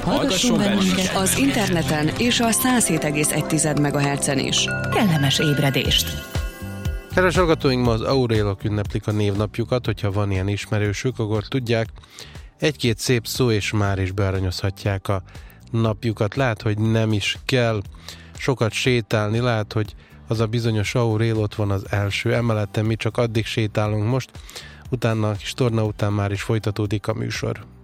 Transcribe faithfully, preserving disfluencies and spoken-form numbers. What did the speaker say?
Hallgasson bennünket az interneten és a száz hét egész egy megahertzen is. Kellemes ébredést! Kedves hallgatóink, ma az aurélok ünneplik a névnapjukat, hogyha van ilyen ismerősük, akkor tudják, egy-két szép szó és már is bearanyozhatják a napjukat. Lehet, hogy nem is kell sokat sétálni, lehet, hogy az a bizonyos aurél ott van az első emeleten, mi csak addig sétálunk most, utána a kis torna után már is folytatódik a műsor.